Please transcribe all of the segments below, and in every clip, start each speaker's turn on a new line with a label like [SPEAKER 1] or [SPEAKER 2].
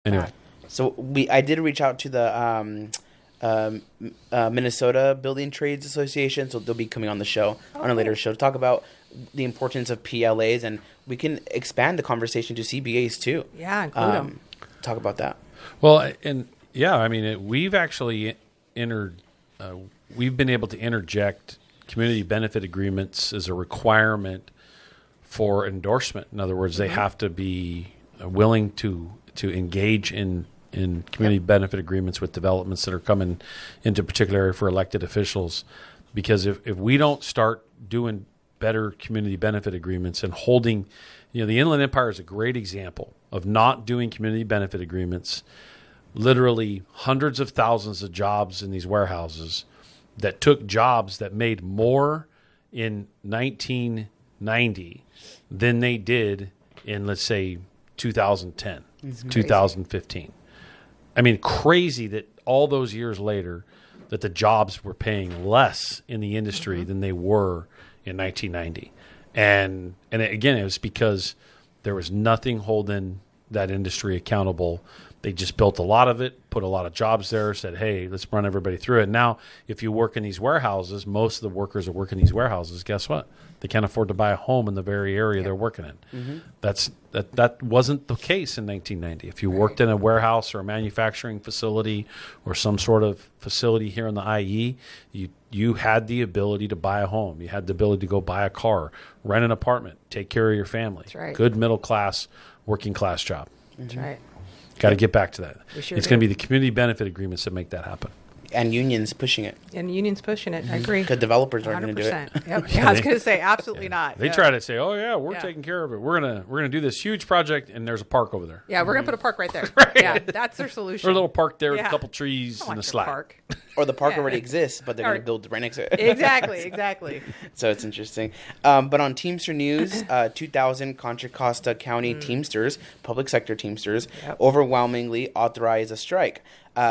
[SPEAKER 1] Anyway.
[SPEAKER 2] So I did reach out to the Minnesota Building Trades Association, so they'll be coming on the show on a later show to talk about the importance of PLAs, and we can expand the conversation to CBAs too.
[SPEAKER 3] Yeah, include them.
[SPEAKER 2] Talk about that.
[SPEAKER 1] Well, and yeah, I mean, we've actually we've been able to interject community benefit agreements as a requirement for endorsement. In other words, they have to be willing to engage in community benefit agreements with developments that are coming into a particular area for elected officials. Because if we don't start doing better community benefit agreements and holding, the Inland Empire is a great example of not doing community benefit agreements. Literally hundreds of thousands of jobs in these warehouses that took jobs that made more in 1990 than they did in, let's say, 2010, 2015. I mean, crazy that all those years later that the jobs were paying less in the industry than they were in 1990. And again, it was because there was nothing holding that industry accountable. They just built a lot of it, put a lot of jobs there, said, hey, let's run everybody through it. Now, if you work in these warehouses, most of the workers that work in these warehouses, guess what? They can't afford to buy a home in the very area they're working in. That wasn't the case in 1990. If you worked in a warehouse or a manufacturing facility or some sort of facility here in the IE, you had the ability to buy a home. You had the ability to go buy a car, rent an apartment, take care of your family.
[SPEAKER 3] That's right.
[SPEAKER 1] Good middle class, working class job.
[SPEAKER 3] That's right.
[SPEAKER 1] Got to get back to that.
[SPEAKER 3] Sure
[SPEAKER 1] It's going to be the community benefit agreements that make that happen.
[SPEAKER 2] And unions pushing it.
[SPEAKER 3] And unions pushing it. I agree.
[SPEAKER 2] Because developers aren't going to do it.
[SPEAKER 3] 100%. Yep. Yeah, I was going to say absolutely not.
[SPEAKER 1] They try to say, "Oh yeah, we're taking care of it. We're gonna do this huge project, and there's a park over there.
[SPEAKER 3] Yeah, we're going to put a park right there. Yeah, that's their solution.
[SPEAKER 1] Or a little park there with a couple trees and a slide.
[SPEAKER 3] Park.
[SPEAKER 2] Or the park already exists, but they're going to build right next to it.
[SPEAKER 3] Exactly.
[SPEAKER 2] So it's interesting. But on Teamster News, 2,000 Contra Costa County Teamsters, public sector Teamsters, overwhelmingly authorize a strike.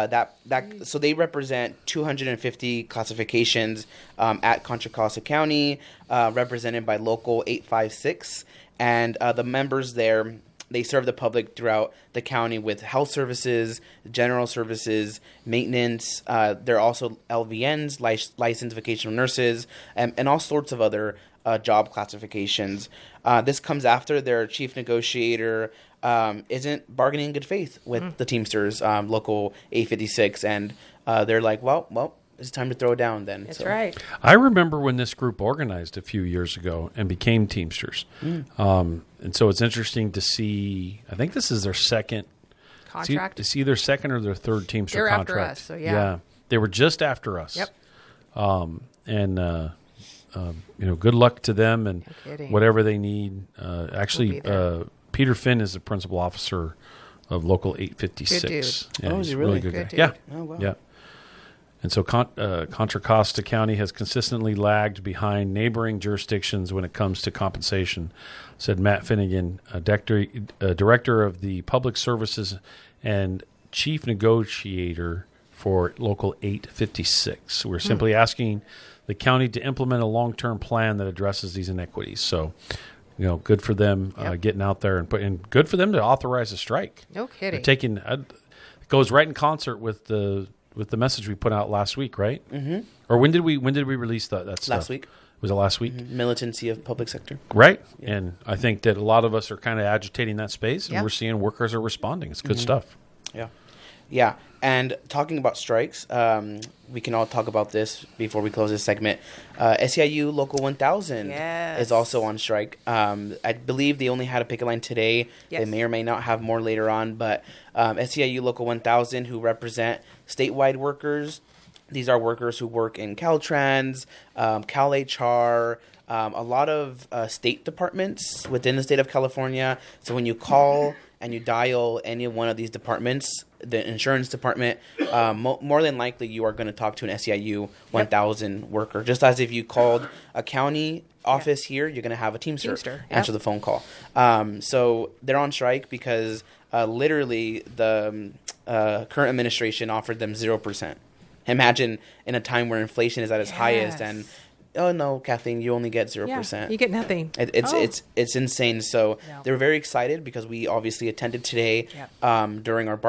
[SPEAKER 2] So they represent 250 classifications at Contra Costa County, represented by Local 856, and the members there, they serve the public throughout the county with health services, general services, maintenance. They're also LVNs, licensed vocational nurses, and all sorts of other job classifications. This comes after their chief negotiator isn't bargaining in good faith with the Teamsters, Local 856, and they're like, well, it's time to throw it down then.
[SPEAKER 3] That's right.
[SPEAKER 1] I remember when this group organized a few years ago and became Teamsters. And so it's interesting to see, I think this is their second
[SPEAKER 3] contract.
[SPEAKER 1] It's either second or their third Teamster contract.
[SPEAKER 3] They're after us, so yeah.
[SPEAKER 1] They were just after us.
[SPEAKER 3] Yep.
[SPEAKER 1] Good luck to them and
[SPEAKER 3] No
[SPEAKER 1] whatever they need. Peter Finn is the principal officer of Local 856.
[SPEAKER 3] Good dude.
[SPEAKER 1] Yeah,
[SPEAKER 2] Is
[SPEAKER 1] he's
[SPEAKER 2] he
[SPEAKER 1] a
[SPEAKER 2] really?
[SPEAKER 1] good guy.
[SPEAKER 3] Good dude.
[SPEAKER 1] Yeah.
[SPEAKER 2] Oh, wow.
[SPEAKER 1] Yeah. And so Contra Costa County has consistently lagged behind neighboring jurisdictions when it comes to compensation, said Matt Finnegan, director of the Public Services and chief negotiator for Local 856. We're simply asking the county to implement a long-term plan that addresses these inequities. So, good for them getting out there and good for them to authorize a strike.
[SPEAKER 3] No kidding.
[SPEAKER 1] It goes right in concert with the message we put out last week, right? Mm-hmm. Or when did we release that stuff?
[SPEAKER 2] Last week.
[SPEAKER 1] Was it last week?
[SPEAKER 2] Mm-hmm. Militancy of public sector.
[SPEAKER 1] Right. Yeah. And I think that a lot of us are kind of agitating that space, and
[SPEAKER 3] Yeah.
[SPEAKER 1] we're seeing workers are responding. It's good stuff.
[SPEAKER 2] Yeah. Yeah. And talking about strikes, we can all talk about this before we close this segment. SEIU Local 1000 is also on strike. I believe they only had a picket line today.
[SPEAKER 3] Yes.
[SPEAKER 2] They may or may not have more later on. But SEIU Local 1000, who represent statewide workers, these are workers who work in Caltrans, Cal HR, a lot of state departments within the state of California. So when you call and you dial any one of these departments, the insurance department, more than likely you are going to talk to an SEIU 1000 worker. Just as if you called a county office here, you're going to have a Teamster answer the phone call. So they're on strike because literally the current administration offered them 0%. Imagine in a time where inflation is at its highest and oh no, Kathleen, you only get 0%.
[SPEAKER 3] Yeah, you get nothing.
[SPEAKER 2] It's insane. So
[SPEAKER 3] Yeah.
[SPEAKER 2] they were very excited because we obviously attended today
[SPEAKER 3] Yeah.
[SPEAKER 2] during our